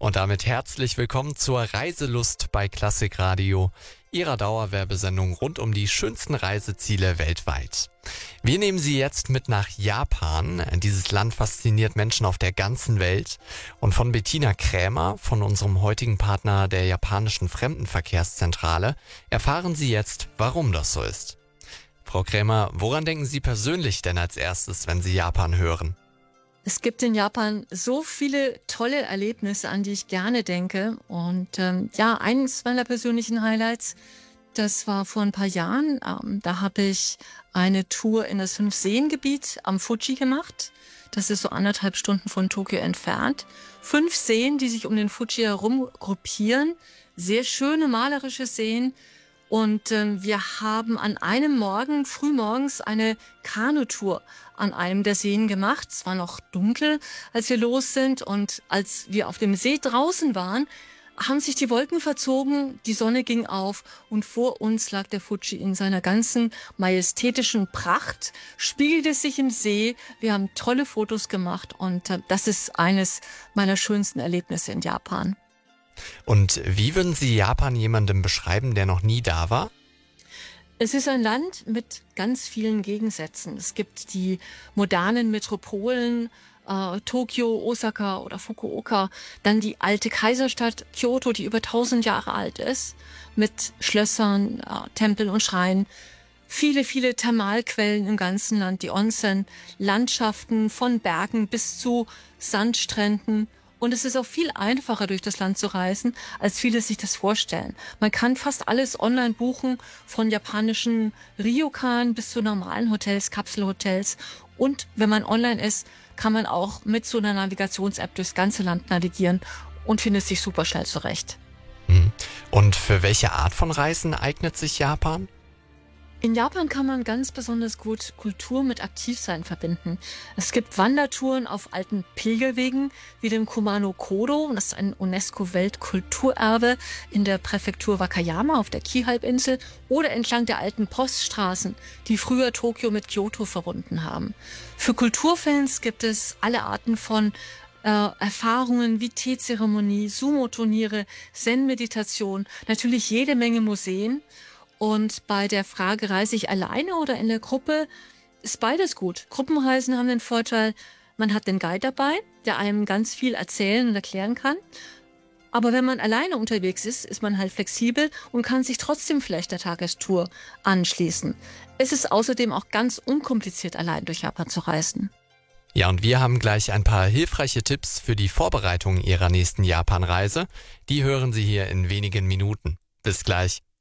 Und damit herzlich willkommen zur Reiselust bei Klassik Radio, Ihrer Dauerwerbesendung rund um die schönsten Reiseziele weltweit. Wir nehmen Sie jetzt mit nach Japan. Dieses Land fasziniert Menschen auf der ganzen Welt. Und von Bettina Krämer, von unserem heutigen Partner der japanischen Fremdenverkehrszentrale, erfahren Sie jetzt, warum das so ist. Frau Krämer, woran denken Sie persönlich denn als erstes, wenn Sie Japan hören? Es gibt in Japan so viele tolle Erlebnisse, an die ich gerne denke. Und eines meiner persönlichen Highlights, das war vor ein paar Jahren. Da habe ich eine Tour in das 5-Seen-Gebiet am Fuji gemacht. Das ist so 1,5 Stunden von Tokio entfernt. 5 Seen, die sich um den Fuji herum gruppieren. Sehr schöne malerische Seen. Und wir haben an einem Morgen, frühmorgens, eine Kanutour an einem der Seen gemacht. Es war noch dunkel, als wir los sind. Und als wir auf dem See draußen waren, haben sich die Wolken verzogen, die Sonne ging auf und vor uns lag der Fuji in seiner ganzen majestätischen Pracht, spiegelte sich im See. Wir haben tolle Fotos gemacht und das ist eines meiner schönsten Erlebnisse in Japan. Und wie würden Sie Japan jemandem beschreiben, der noch nie da war? Es ist ein Land mit ganz vielen Gegensätzen. Es gibt die modernen Metropolen, Tokio, Osaka oder Fukuoka, dann die alte Kaiserstadt Kyoto, die über 1000 Jahre alt ist, mit Schlössern, Tempeln und Schreinen. Viele, viele Thermalquellen im ganzen Land, die Onsen, Landschaften von Bergen bis zu Sandstränden. Und es ist auch viel einfacher, durch das Land zu reisen, als viele sich das vorstellen. Man kann fast alles online buchen, von japanischen Ryokan bis zu normalen Hotels, Kapselhotels. Und wenn man online ist, kann man auch mit so einer Navigations-App durchs ganze Land navigieren und findet sich super schnell zurecht. Und für welche Art von Reisen eignet sich Japan? In Japan kann man ganz besonders gut Kultur mit Aktivsein verbinden. Es gibt Wandertouren auf alten Pilgerwegen wie dem Kumano-Kodo, das ist ein UNESCO-Weltkulturerbe in der Präfektur Wakayama auf der Kii-Halbinsel, oder entlang der alten Poststraßen, die früher Tokio mit Kyoto verbunden haben. Für Kulturfans gibt es alle Arten von Erfahrungen wie Teezeremonie, Sumo-Turniere, Zen-Meditation, natürlich jede Menge Museen. Und bei der Frage, reise ich alleine oder in der Gruppe, ist beides gut. Gruppenreisen haben den Vorteil, man hat den Guide dabei, der einem ganz viel erzählen und erklären kann. Aber wenn man alleine unterwegs ist, ist man halt flexibel und kann sich trotzdem vielleicht der Tagestour anschließen. Es ist außerdem auch ganz unkompliziert, allein durch Japan zu reisen. Ja, und wir haben gleich ein paar hilfreiche Tipps für die Vorbereitung Ihrer nächsten Japan-Reise. Die hören Sie hier in wenigen Minuten. Bis gleich.